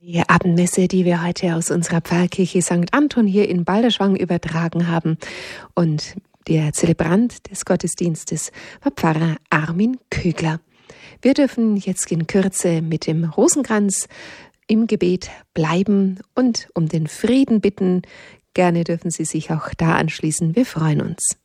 Die Abendmesse, die wir heute aus unserer Pfarrkirche St. Anton hier in Balderschwang übertragen haben. Und der Zelebrant des Gottesdienstes war Pfarrer Armin Kögler. Wir dürfen jetzt in Kürze mit dem Rosenkranz im Gebet bleiben und um den Frieden bitten. Gerne dürfen Sie sich auch da anschließen. Wir freuen uns.